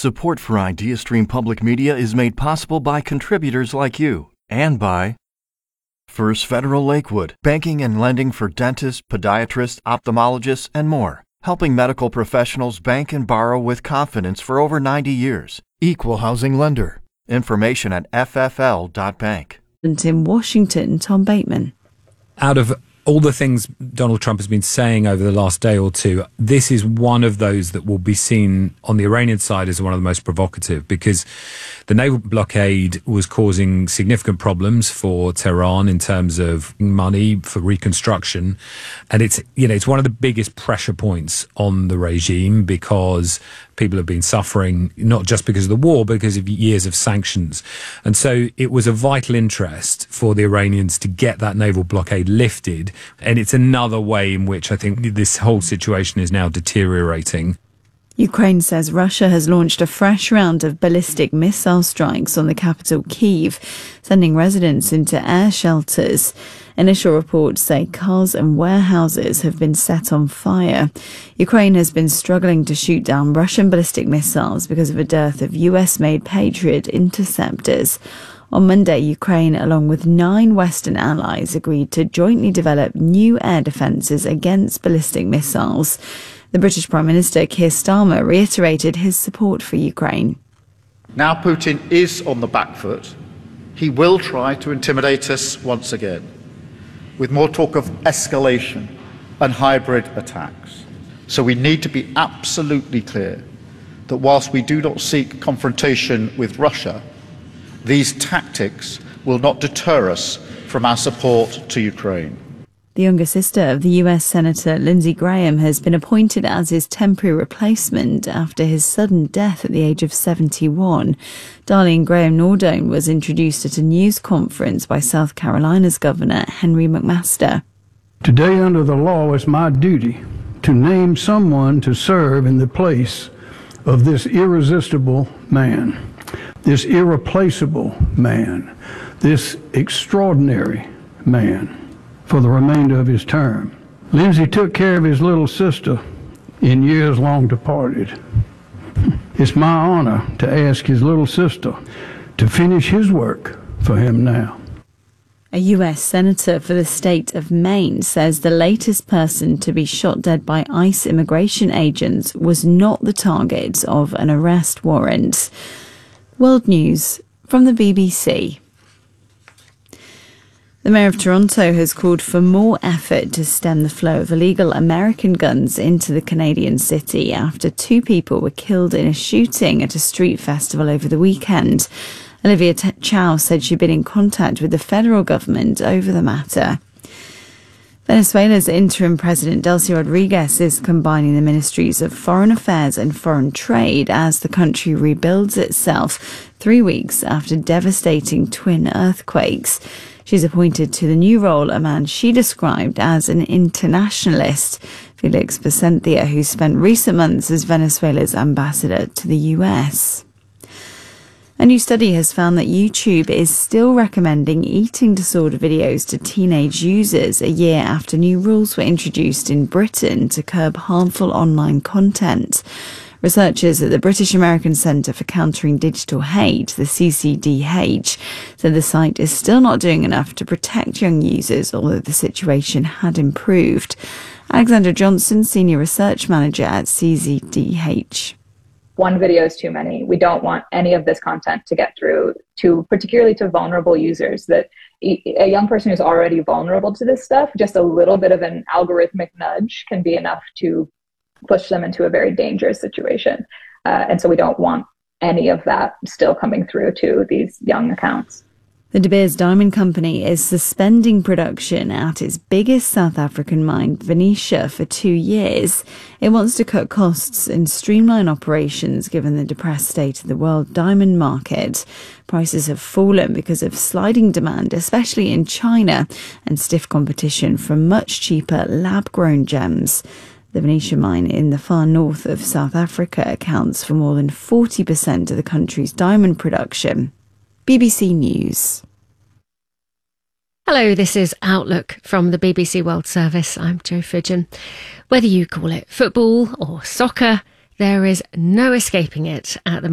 Support for IdeaStream Public Media is made possible by contributors like you and by First Federal Lakewood, banking and lending for dentists, podiatrists, ophthalmologists, and more, helping medical professionals bank and borrow with confidence for over 90 years. Equal housing lender. Information at ffl.bank. In Washington, Tom Bateman. Out of all the things Donald Trump has been saying over the last day or two, this is one of those that will be seen on the Iranian side as one of the most provocative, because the naval blockade was causing significant problems for Tehran in terms of money for reconstruction. And it's one of the biggest pressure points on the regime, because people have been suffering, not just because of the war, but because of years of sanctions. And so it was a vital interest for the Iranians to get that naval blockade lifted. And it's another way in which I think this whole situation is now deteriorating. Ukraine says Russia has launched a fresh round of ballistic missile strikes on the capital, Kyiv, sending residents into air shelters. Initial reports say cars and warehouses have been set on fire. Ukraine has been struggling to shoot down Russian ballistic missiles because of a dearth of US-made Patriot interceptors. On Monday, Ukraine, along with 9 Western allies, agreed to jointly develop new air defences against ballistic missiles. The British Prime Minister, Keir Starmer, reiterated his support for Ukraine. Now Putin is on the back foot. He will try to intimidate us once again, with more talk of escalation and hybrid attacks. So we need to be absolutely clear that whilst we do not seek confrontation with Russia, these tactics will not deter us from our support to Ukraine. The younger sister of the US Senator Lindsey Graham has been appointed as his temporary replacement after his sudden death at the age of 71. Darlene Graham Nordone was introduced at a news conference by South Carolina's Governor Henry McMaster. Today, under the law, it's my duty to name someone to serve in the place of this irresistible man, this irreplaceable man, this extraordinary man, for the remainder of his term. Lindsey took care of his little sister in years long departed. It's my honor to ask his little sister to finish his work for him now. A US senator for the state of Maine says the latest person to be shot dead by ICE immigration agents was not the target of an arrest warrant. World News from the BBC. The Mayor of Toronto has called for more effort to stem the flow of illegal American guns into the Canadian city after 2 people were killed in a shooting at a street festival over the weekend. Olivia Chow said she'd been in contact with the federal government over the matter. Venezuela's interim president Delcy Rodriguez is combining the ministries of foreign affairs and foreign trade as the country rebuilds itself 3 weeks after devastating twin earthquakes. She's appointed to the new role a man she described as an internationalist, Felix Vicentia, who spent recent months as Venezuela's ambassador to the US. A new study has found that YouTube is still recommending eating disorder videos to teenage users a year after new rules were introduced in Britain to curb harmful online content. Researchers at the British American Centre for Countering Digital Hate, the CCDH, said the site is still not doing enough to protect young users, although the situation had improved. Alexandra Johnson, Senior Research Manager at CCDH. One video is too many. We don't want any of this content to get through to, particularly to vulnerable users. That a young person who's already vulnerable to this stuff, just a little bit of an algorithmic nudge can be enough to push them into a very dangerous situation. And so we don't want any of that still coming through to these young accounts. The De Beers Diamond Company is suspending production at its biggest South African mine, Venetia, for 2 years. It wants to cut costs and streamline operations given the depressed state of the world diamond market. Prices have fallen because of sliding demand, especially in China, and stiff competition from much cheaper lab-grown gems. The Venetia mine in the far north of South Africa accounts for more than 40% of the country's diamond production. BBC News. Hello, this is Outlook from the BBC World Service. I'm Jo Fidgen. Whether you call it football or soccer, there is no escaping it at the